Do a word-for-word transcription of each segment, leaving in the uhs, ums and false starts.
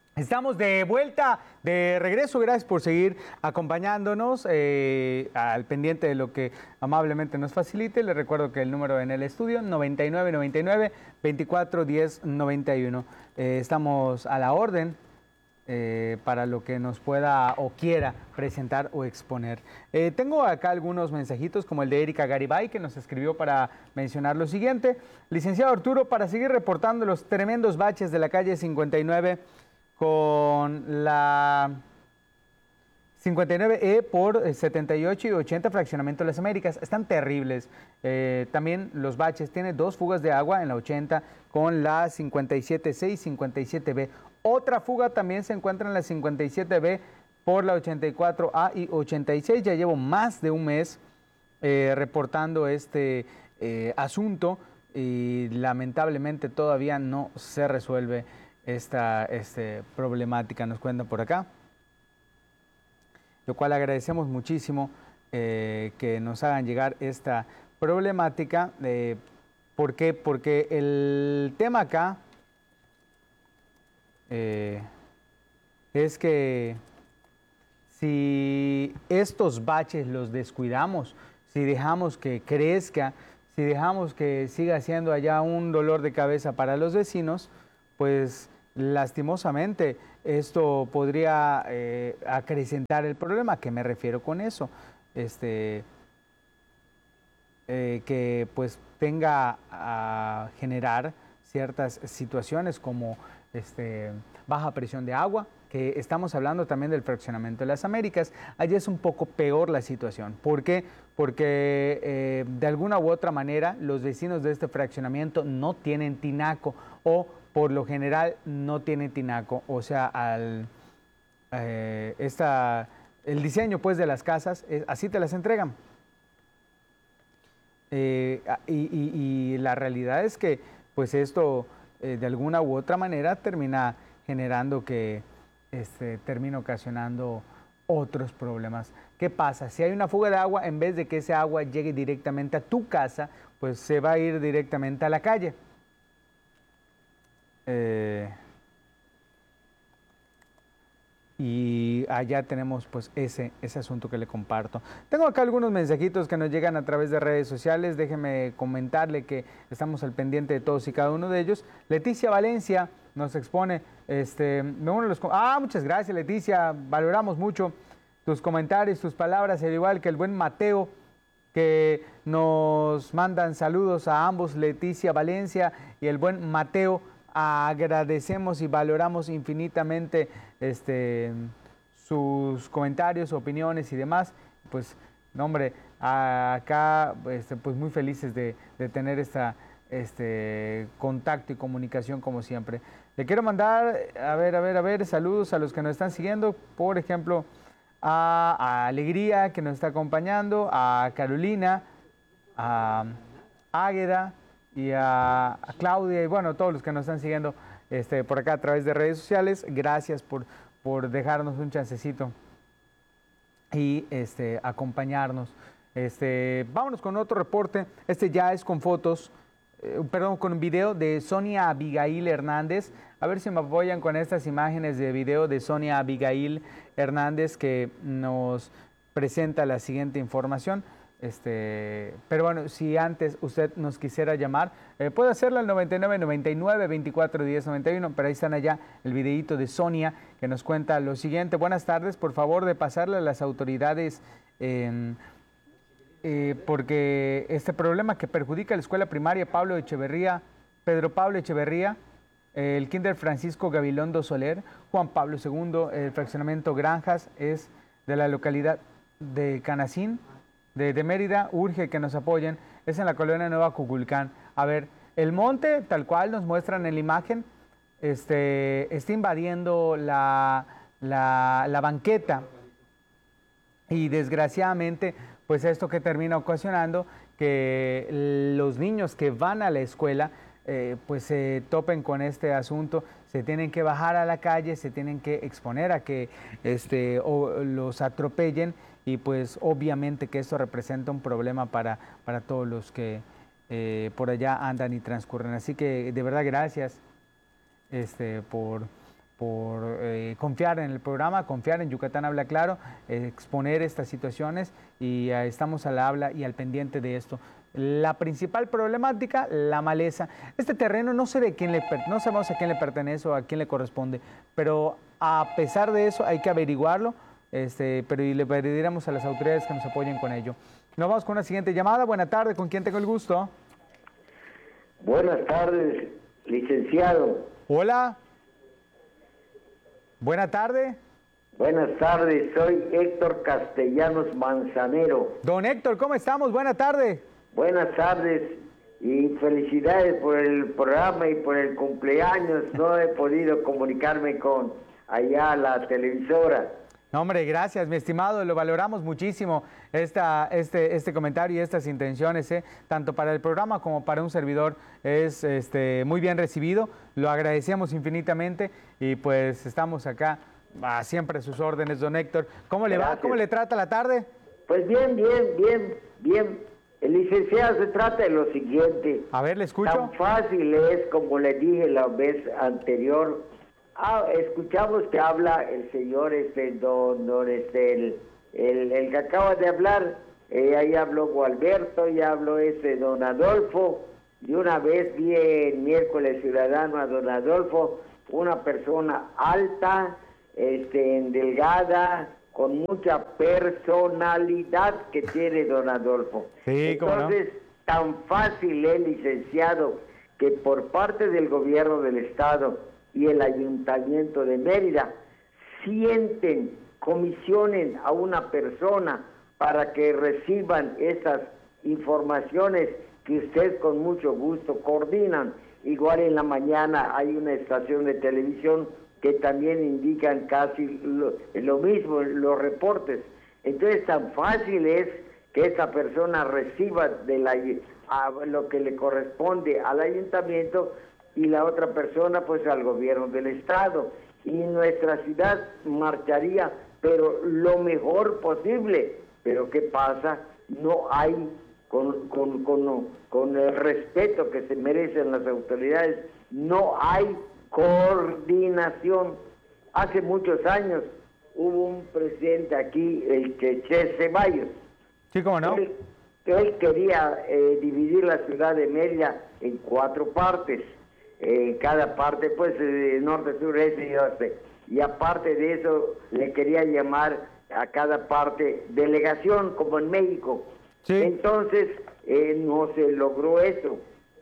Estamos de vuelta, de regreso. Gracias por seguir acompañándonos eh, al pendiente de lo que amablemente nos facilite. Les recuerdo que el número en el estudio noventa y nueve noventa y nueve veinticuatro diez noventa y uno. Eh, estamos a la orden eh, para lo que nos pueda o quiera presentar o exponer. Eh, tengo acá algunos mensajitos como el de Erika Garibay, que nos escribió para mencionar lo siguiente. Licenciado Arturo, para seguir reportando los tremendos baches de la calle cincuenta y nueve con la cincuenta y nueve E por setenta y ocho y ochenta Fraccionamiento de las Américas. Están terribles. Eh, también los baches. Tiene dos fugas de agua en la ochenta con la cincuenta y siete C y cincuenta y siete B. Otra fuga también se encuentra en la cincuenta y siete B por la ochenta y cuatro A y ochenta y seis. Ya llevo más de un mes eh, reportando este eh, asunto y lamentablemente todavía no se resuelve esta este, problemática. Nos cuentan por acá, lo cual agradecemos muchísimo eh, que nos hagan llegar esta problemática. Eh, ¿Por qué? Porque el tema acá eh, es que si estos baches los descuidamos, si dejamos que crezca, si dejamos que siga siendo allá un dolor de cabeza para los vecinos, pues lastimosamente esto podría eh, acrecentar el problema. ¿A qué me refiero con eso? Este, eh, que pues tenga a generar ciertas situaciones como este, baja presión de agua, que estamos hablando también del fraccionamiento de las Américas. Allí es un poco peor la situación. ¿Por qué? Porque eh, de alguna u otra manera los vecinos de este fraccionamiento no tienen tinaco o por lo general no tienen tinaco. O sea, al, eh, esta, el diseño pues de las casas, eh, así te las entregan. Eh, y, y, y la realidad es que pues esto eh, de alguna u otra manera termina generando que este, termina ocasionando otros problemas. ¿Qué pasa? Si hay una fuga de agua, en vez de que ese agua llegue directamente a tu casa, pues se va a ir directamente a la calle. Eh, y allá tenemos pues ese, ese asunto que le comparto. Tengo acá algunos mensajitos que nos llegan a través de redes sociales. Déjeme comentarle que estamos al pendiente de todos y cada uno de ellos. Leticia Valencia nos expone, este, uno de los, ah, muchas gracias Leticia, valoramos mucho tus comentarios, tus palabras, al igual que el buen Mateo, que nos mandan saludos a ambos, Leticia Valencia y el buen Mateo. Agradecemos y valoramos infinitamente este, sus comentarios, opiniones y demás. Pues, no, hombre, acá este, pues muy felices de, de tener esta, este contacto y comunicación como siempre. Le quiero mandar, a ver, a ver, a ver, saludos a los que nos están siguiendo, por ejemplo, a, a Alegría, que nos está acompañando, a Carolina, a Águeda, y a, a Claudia y bueno, todos los que nos están siguiendo este, por acá a través de redes sociales. Gracias por, por dejarnos un chancecito y este, acompañarnos. Este, vámonos con otro reporte. Este ya es con fotos, eh, perdón, con un video de Sonia Abigail Hernández. A ver si me apoyan con estas imágenes de video de Sonia Abigail Hernández, que nos presenta la siguiente información. Este, pero bueno, si antes usted nos quisiera llamar, eh, puede hacerlo al noventa y nueve noventa y nueve veinticuatro diez noventa y uno, pero ahí están allá el videíto de Sonia que nos cuenta lo siguiente. Buenas tardes, por favor de pasarle a las autoridades eh, eh, porque este problema que perjudica a la escuela primaria Pablo Echeverría, Pedro Pablo Echeverría, eh, el Kinder Francisco Gabilondo Soler, Juan Pablo segundo, el fraccionamiento Granjas, es de la localidad de Canacín, De, de Mérida, urge que nos apoyen, es en la colonia Nueva Cuculcán. A ver, el monte, tal cual nos muestran en la imagen, este, está invadiendo la, la, la banqueta y desgraciadamente, pues esto que termina ocasionando que los niños que van a la escuela eh, pues se topen con este asunto, se tienen que bajar a la calle, se tienen que exponer a que este, o los atropellen y pues obviamente que esto representa un problema para, para todos los que eh, por allá andan y transcurren. Así que de verdad gracias este, por, por eh, confiar en el programa, confiar en Yucatán Habla Claro, eh, exponer estas situaciones y eh, estamos al habla y al pendiente de esto. La principal problemática, la maleza. Este terreno no sé de quién le no sabemos a quién le pertenece o a quién le corresponde, pero a pesar de eso hay que averiguarlo, este, pero y le pediremos a las autoridades que nos apoyen con ello. Nos vamos con una siguiente llamada. Buena tarde, ¿con quién tengo el gusto? Buenas tardes, licenciado. Hola. Buena tarde. Buenas tardes, soy Héctor Castellanos Manzanero. Don Héctor, ¿cómo estamos? Buena tarde. Buenas tardes y felicidades por el programa y por el cumpleaños. No he podido comunicarme con allá la televisora. No, hombre, gracias, mi estimado, lo valoramos muchísimo esta, este, este comentario y estas intenciones, ¿eh? Tanto para el programa como para un servidor es este, muy bien recibido, lo agradecemos infinitamente y pues estamos acá a siempre a sus órdenes, don Héctor. ¿Cómo le Gracias. va? ¿Cómo le trata la tarde? Pues bien, bien, bien, bien. El licenciado, se trata de lo siguiente. A ver, le escucho. Tan fácil es, como le dije la vez anterior. Ah, escuchamos que habla el señor, este, don, don, este, el, el, el que acaba de hablar, eh, ahí habló Gualberto, ya habló ese don Adolfo, y una vez vi el miércoles ciudadano a don Adolfo, una persona alta, este, delgada, con mucha personalidad que tiene don Adolfo. Sí, cómo no. Entonces, tan fácil es, licenciado, que por parte del gobierno del Estado y el Ayuntamiento de Mérida sienten, comisionen a una persona para que reciban esas informaciones que usted con mucho gusto coordinan. Igual en la mañana hay una estación de televisión que también indican casi lo, lo mismo, los reportes. Entonces tan fácil es que esa persona reciba de la, a lo que le corresponde al ayuntamiento y la otra persona pues al gobierno del estado, y nuestra ciudad marcharía pero lo mejor posible. Pero ¿qué pasa? No hay, con, con, con, con el respeto que se merecen las autoridades, no hay coordinación. Hace muchos años hubo un presidente aquí, el Cheche Ceballos. Sí, cómo no. Él, él quería eh, dividir la ciudad de Mérida en cuatro partes. En eh, cada parte, pues, eh, norte, sur, este y oeste. Y aparte de eso, le quería llamar a cada parte delegación, como en México. Sí. Entonces, eh, no se logró eso.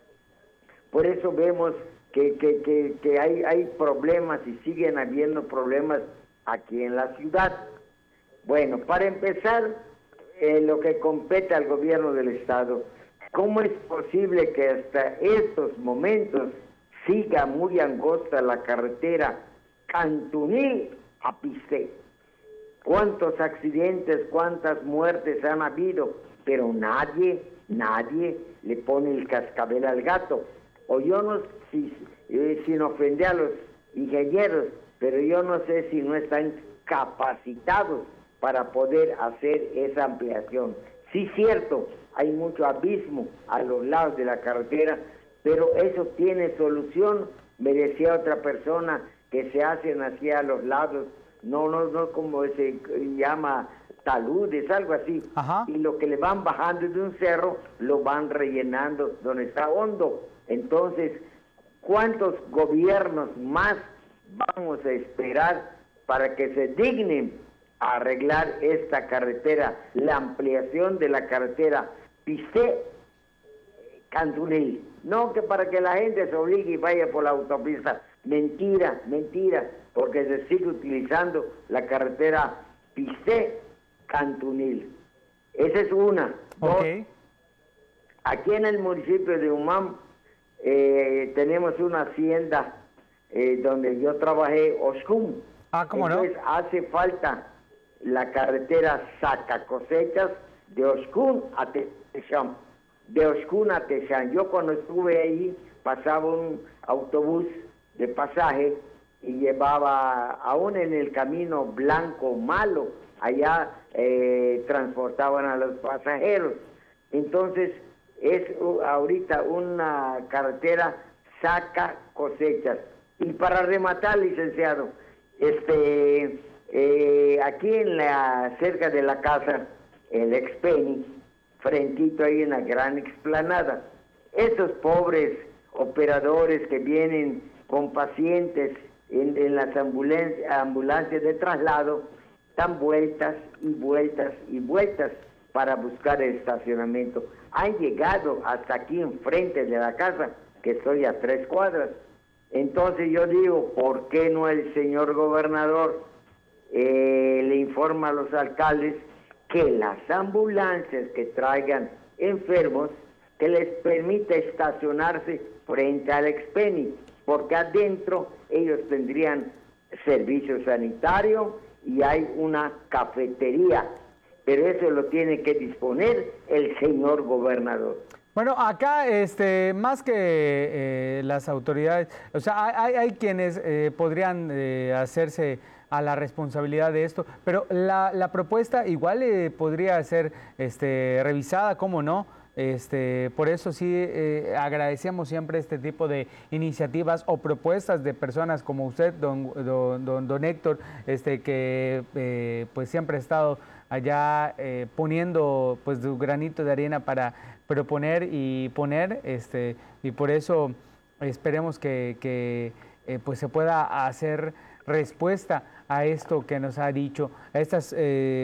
Por eso vemos que, que, que, que hay, hay problemas y siguen habiendo problemas aquí en la ciudad. Bueno, para empezar, eh, lo que compete al gobierno del Estado, ¿cómo es posible que hasta estos momentos siga muy angosta la carretera Cantunil a Pisté? ¿Cuántos accidentes, cuántas muertes han habido? Pero nadie, nadie le pone el cascabel al gato. O yo no, si, eh, sin ofender a los ingenieros, pero yo no sé si no están capacitados para poder hacer esa ampliación. Sí, cierto, hay mucho abismo a los lados de la carretera, pero eso tiene solución. Me decía otra persona que se hacen hacia los lados, no, no, no como se llama taludes, algo así. Ajá. Y lo que le van bajando de un cerro, lo van rellenando donde está hondo. Entonces, ¿cuántos gobiernos más vamos a esperar para que se dignen a arreglar esta carretera, la ampliación de la carretera Pisté-Cantunil? No que para que la gente se obligue y vaya por la autopista. Mentira, mentira, porque se sigue utilizando la carretera Pisté-Cantunil. Esa es una. Okay. Dos, aquí en el municipio de Humam eh, tenemos una hacienda eh, donde yo trabajé, Oscum. Ah, ¿cómo no? Entonces hace falta la carretera Saca Cosechas de Oscum a Texán. De Oscum a Texán. Yo cuando estuve ahí pasaba un autobús de pasaje y llevaba, aún en el camino blanco malo, allá eh, transportaban a los pasajeros. Entonces es uh, ahorita una carretera Saca Cosechas. Y para rematar, licenciado, este, eh, aquí en la, cerca de la casa, el Expeni, frentito ahí en la gran explanada, esos pobres operadores que vienen con pacientes en, en las ambulancias, ambulancias de traslado, dan vueltas y vueltas y vueltas para buscar el estacionamiento. Han llegado hasta aquí enfrente de la casa, que estoy a tres cuadras. Entonces yo digo, ¿por qué no el señor gobernador eh, le informa a los alcaldes que las ambulancias que traigan enfermos, que les permita estacionarse frente al Expeni, porque adentro ellos tendrían servicio sanitario y hay una cafetería, pero eso lo tiene que disponer el señor gobernador. Bueno, acá, este, más que eh, las autoridades, o sea, hay, hay quienes eh, podrían eh, hacerse a la responsabilidad de esto, pero la, la propuesta igual eh, podría ser este, revisada, ¿cómo no? Este, por eso sí eh, agradecemos siempre este tipo de iniciativas o propuestas de personas como usted, don, don, don, don Héctor, este, que eh, pues siempre ha estado allá eh, poniendo pues su granito de arena para proponer y poner, este, y por eso esperemos que, que eh, pues se pueda hacer respuesta a esto que nos ha dicho, a estas eh,